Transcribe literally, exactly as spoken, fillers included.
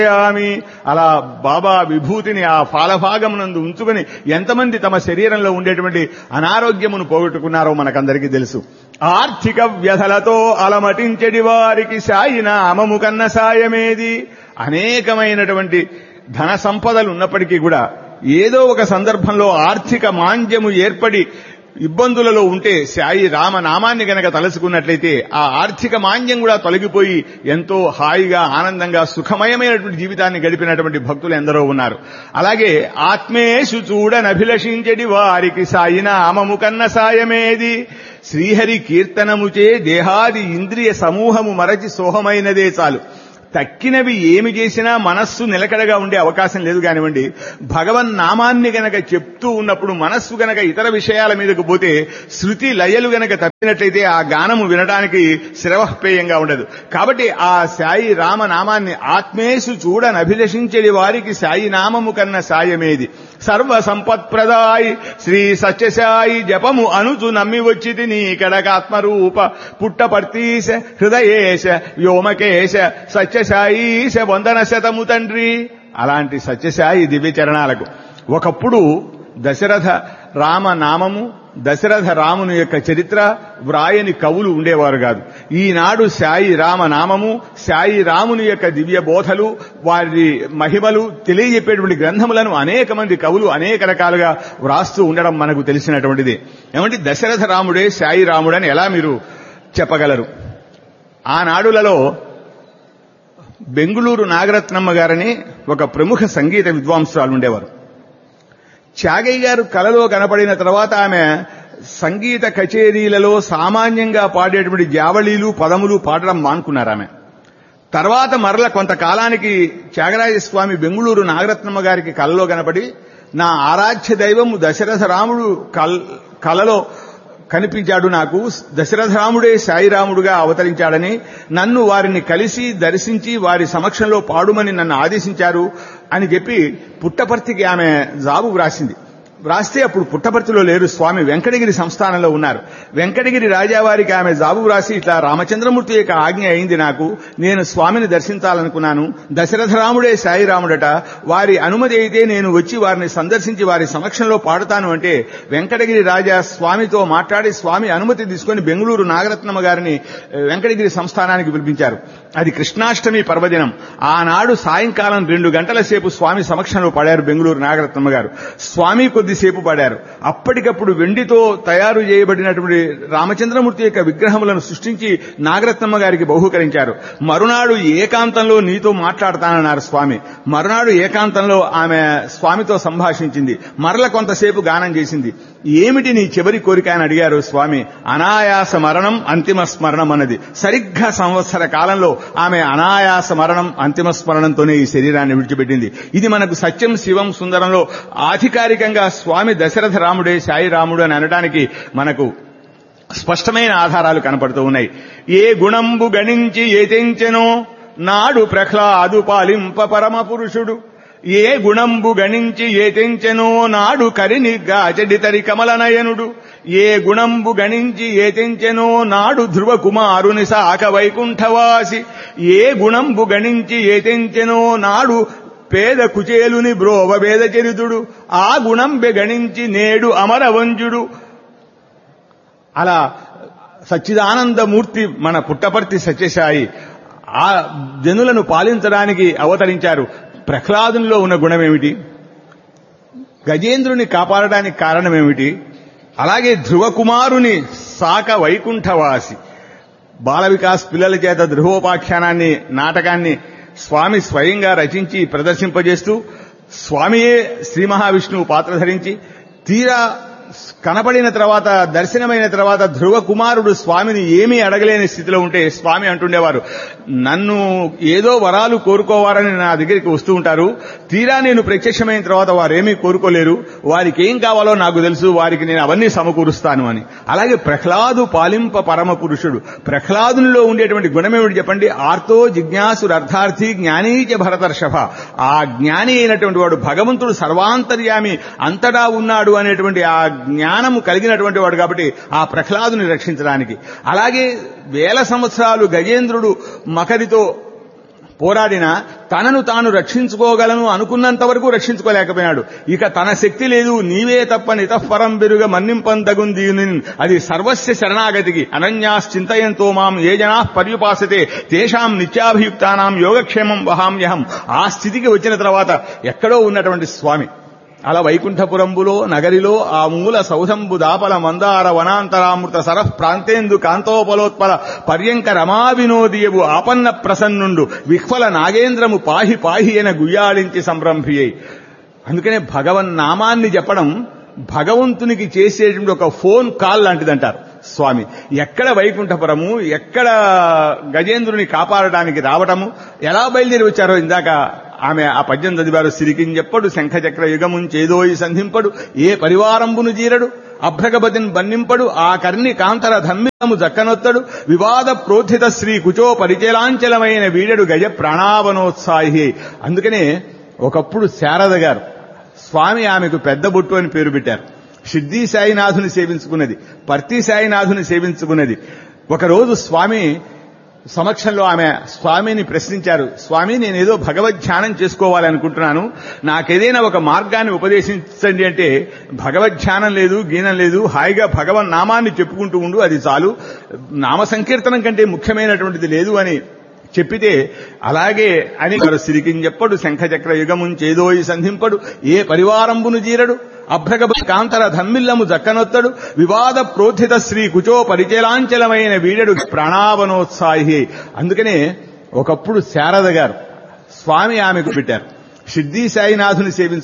అలా బాబా విభూతిని ఆ ఫాలభాగమునందు ఉంచుకుని ఎంతమంది తమ శరీరంలో ఉండేటువంటి అనారోగ్యమును పోగొట్టుకున్నారో మనకందరికీ తెలుసు. ఆర్థిక వ్యధలతో అలమటించడి వారికి సాయి నామము కన్న సాయమేది. అనేకమైనటువంటి ధన సంపదలు ఉన్నప్పటికీ కూడా ఏదో ఒక సందర్భంలో ఆర్థిక మాంద్యము ఏర్పడి ఇబ్బందులలో ఉంటే సాయి రామనామాన్ని గనక తలుచుకున్నట్లయితే ఆ ఆర్థిక మాంద్యం కూడా తొలగిపోయి ఎంతో హాయిగా ఆనందంగా సుఖమయమైనటువంటి జీవితాన్ని గడిపినటువంటి భక్తులు ఎందరో ఉన్నారు. అలాగే ఆత్మేషు చూడనభిలషించడి వారికి సాయి నామము కన్న సాయమేది. శ్రీహరి కీర్తనముచే దేహాది ఇంద్రియ సమూహము మరచి సోహమైనదే చాలు. తక్కినవి ఏమి చేసినా మనస్సు నిలకడగా ఉండే అవకాశం లేదు కానివ్వండి. భగవన్ నామాన్ని గనక చెప్తూ ఉన్నప్పుడు మనస్సు గనక ఇతర విషయాల మీదకు పోతే శృతి లయలు గనక తప్పినట్లయితే ఆ గానము వినడానికి శ్రవహ్పేయంగా ఉండదు. కాబట్టి ఆ సాయి రామనామాన్ని ఆత్మేషు చూడనభిలషించడి వారికి సాయి నామము కన్న సాయమేది. సర్వ సంపత్ప్రదాయి శ్రీ సత్యసాయి జపము అనుచు నమ్మి వచ్చితి నీ కడకాత్మరూప పుట్టపర్తీశ హృదయేశ వ్యోమకేశ సత్యసాయీశ వందన శతము తండ్రి. అలాంటి సత్యసాయి దివ్య చరణాలకు ఒకప్పుడు దశరథ రామనామము, దశరథ రాముని యొక్క చరిత్ర వ్రాయని కవులు ఉండేవారు కాదు. ఈనాడు సాయి రామనామము, సాయి రాముని యొక్క దివ్య బోధలు, వారి మహిమలు తెలియజెప్పేటువంటి గ్రంథములను అనేక మంది కవులు అనేక రకాలుగా వ్రాస్తూ ఉండడం మనకు తెలిసినటువంటిది. ఏమంటే దశరథ రాముడే సాయి రాముడని ఎలా మీరు చెప్పగలరు? ఆనాడులలో బెంగుళూరు నాగరత్నమ్మ గారని ఒక ప్రముఖ సంగీత విద్వాంసురాలు ఉండేవారు. త్యాగయ్య గారు కలలో కనపడిన తర్వాత ఆమె సంగీత కచేరీలలో సామాన్యంగా పాడేటువంటి జావళీలు పదములు పాడడం మానుకున్నారు. ఆమె తర్వాత మరల కొంతకాలానికి త్యాగరాజస్వామి బెంగుళూరు నాగరత్నమ్మ గారికి కలలో కనపడి, నా ఆరాధ్య దైవము దశరథ రాముడు కలలో కనిపించాడు, నాకు దశరథ రాముడే సాయిరాముడుగా అవతరించాడని, నన్ను వారిని కలిసి దర్శించి వారి సమక్షంలో పాడుమని నన్ను ఆదేశించారు అని చెప్పి పుట్టపర్తికి ఆమె జాబు వ్రాసింది. వ్రాస్తే అప్పుడు పుట్టపర్తిలో లేరు, స్వామి వెంకటగిరి సంస్థానంలో ఉన్నారు. వెంకటగిరి రాజావారికి ఆమె జాబు వ్రాసి, ఇట్లా రామచంద్రమూర్తి యొక్క ఆజ్ఞ అయింది, నాకు నేను స్వామిని దర్శించాలనుకున్నాను, దశరథ రాముడే సాయిరాముడట, వారి అనుమతి అయితే నేను వచ్చి వారిని సందర్శించి వారి సమక్షంలో పాడుతాను అంటే వెంకటగిరి రాజా స్వామితో మాట్లాడి స్వామి అనుమతి తీసుకుని బెంగుళూరు నాగరత్నమ్మ గారిని వెంకటగిరి సంస్థానానికి పిలిపించారు. అది కృష్ణాష్టమి పర్వదినం. ఆనాడు సాయంకాలం రెండు గంటల సేపు స్వామి సమక్షంలో పాడారు బెంగుళూరు నాగరత్నమ్మ గారు. స్వామి కొద్దిసేపు పాడారు. అప్పటికప్పుడు వెండితో తయారు చేయబడినటువంటి రామచంద్రమూర్తి యొక్క విగ్రహములను సృష్టించి నాగరత్నమ్మ గారికి బహూకరించారు. మరునాడు ఏకాంతంలో నీతో మాట్లాడతానన్నారు స్వామి. మరునాడు ఏకాంతంలో ఆమె స్వామితో సంభాషించింది. మరల కొంతసేపు గానం చేసింది. ఏమిటి నీ చివరి కోరిక అని అడిగారు స్వామి. అనాయాస మరణం అంతిమ స్మరణం అన్నది. సరిగ్గా సంవత్సర కాలంలో ఆమె అనాయాస మరణం అంతిమ స్మరణంతోనే ఈ శరీరాన్ని విడిచిపెట్టింది. ఇది మనకు సత్యం శివం సుందరంలో ఆధికారికంగా స్వామి దశరథ రాముడే సాయి రాముడు అని అనడానికి మనకు స్పష్టమైన ఆధారాలు కనపడుతూ ఉన్నాయి. ఏ గుణంబు గణించి ఏ తెంచెనో నాడు ప్రహ్లాదు పాలింప పరమ పురుషుడు, ఏ గుణంబు గణించి ఏ తెంచెనో నాడు కరినిగాచడితరి కమలనయనుడు, ఏ గుణంబు గణించి ఏ తెంచెనో నాడు ధ్రువ కుమారుని సాక వైకుంఠవాసి, ఏ గుణంబు గణించి ఏ తెంచెనో నాడు పేద కుచేలుని బ్రోవ వేద చరితుడు, ఆ గుణంబె గణించి నేడు అమరవంజుడు. అలా సచ్చిదానందమూర్తి మన పుట్టపర్తి సత్యసాయి ఆ జనులను పాలించడానికి అవతరించారు. ప్రహ్లాదునిలో ఉన్న గుణమేమిటి? గజేంద్రుని కాపాడడానికి కారణమేమిటి? అలాగే ధ్రువకుమారుని సాక వైకుంఠవాసి. బాల వికాస్ పిల్లల చేత ధ్రువోపాఖ్యానాన్ని నాటకాన్ని స్వామి స్వయంగా రచించి ప్రదర్శింపజేస్తూ స్వామియే శ్రీ మహావిష్ణువు పాత్ర ధరించి తీరా కనపడిన తర్వాత దర్శనమైన తర్వాత ధ్రువ కుమారుడు స్వామిని ఏమీ అడగలేని స్థితిలో ఉంటే స్వామి అంటుండేవారు, నన్ను ఏదో వరాలు కోరుకోవాలని నా దగ్గరికి వస్తూ ఉంటారు, తీరా నేను ప్రత్యక్షమైన తర్వాత వారేమీ కోరుకోలేరు, వారికి ఏం కావాలో నాకు తెలుసు, వారికి నేను అవన్నీ సమకూరుస్తాను అని. అలాగే ప్రహ్లాదు పాలింప పరమ పురుషుడు. ప్రహ్లాదునిలో ఉండేటువంటి గుణమేమిటి చెప్పండి? ఆర్తో జిజ్ఞాసుడు అర్థార్థి జ్ఞానీచ భరతర్షభ. ఆ జ్ఞాని అయినటువంటి వాడు భగవంతుడు సర్వాంతర్యామి అంతటా ఉన్నాడు అనేటువంటి ఆ జ్ఞానము కలిగినటువంటి వాడు కాబట్టి ఆ ప్రహ్లాదుని రక్షించడానికి. అలాగే వేల సంవత్సరాలు గజేంద్రుడు మకరితో పోరాడినా తనను తాను రక్షించుకోగలను అనుకున్నంత వరకు రక్షించుకోలేకపోయినాడు. ఇక తన శక్తి లేదు, నీవే తప్ప నితఃపరం బెరుగ మన్నింపందగుంది, అది సర్వస్య శరణాగతికి. అనన్యాశ్చింతయంతో మాం ఏ జనా పర్యుపాసతే తేషాం నిత్యాభియుక్తానాం యోగక్షేమం వహామ్యహం. ఆ స్థితికి వచ్చిన తర్వాత ఎక్కడో ఉన్నటువంటి స్వామి అలా వైకుంఠపురంబులో నగరిలో ఆ మూల సౌధంబు దాపల మందార వనాంతరామృత సరః ప్రాంతేందు కాంతోపలోత్పల పర్యంక రమా వినోదియవు ఆపన్న ప్రసన్నుండు విహ్వల నాగేంద్రము పాహి పాహి ఎన గుయ్యాళించి సంరంభియ్యి. అందుకనే భగవన్నామాన్ని చెప్పడం భగవంతునికి చేసేటువంటి ఒక ఫోన్ కాల్ లాంటిదంటారు స్వామి. ఎక్కడ వైకుంఠపురము, ఎక్కడ గజేంద్రుని కాపాడడానికి రావటము, ఎలా బయలుదేరి వచ్చారో ఇందాక ఆమె ఆ పద్యం చదివారు. సిరికించెప్పడు శంఖచక్ర యుగముంచేదోయి సంధింపడు ఏ పరివారంబును జీరడు అభ్రగపతిని బన్నింపడు ఆ కర్ణి కాంతర ధమ్మిలము జక్కనొత్తడు వివాద ప్రోత్థిత శ్రీ కుచో పరిచలాంచలమైన వీడడు గజ ప్రాణావనోత్సాహి. అందుకనే ఒకప్పుడు శారద గారు స్వామి ఆమెకు పెద్ద బొట్టు అని పేరు పెట్టారు. సిద్ధి సాయినాథుని సేవించుకున్నది, పర్తి సాయినాథుని సేవించుకున్నది. ఒకరోజు స్వామి సమక్షంలో ఆమె స్వామిని ప్రశ్నించారు. స్వామి, నేనేదో భగవద్ధ్యానం చేసుకోవాలనుకుంటున్నాను, నాకేదైనా ఒక మార్గాన్ని ఉపదేశించండి అంటే, భగవద్ధ్యానం లేదు, గీనం లేదు, హాయిగా భగవన్ నామాన్ని చెప్పుకుంటూ ఉండు, అది చాలు, నామ సంకీర్తనం కంటే ముఖ్యమైనటువంటిది లేదు అని చెప్పితే, అలాగే అని సిరికించెప్పడు శంఖచక్ర యుగముంచేదోయి సంధింపడు ఏ పరివారంబును జీరడు అభ్రగపతి కాంతర ధమ్మిల్లము జక్కనొత్తడు వివాద ప్రోత్థిత శ్రీ కుచో పరిచలాంచలమైన వీడడు ప్రాణావనోత్సాహి. అందుకనే ఒకప్పుడు శారద గారు స్వామి ఆమెకు పెట్టారు. సిద్ధి సాయినాథుని సేవించు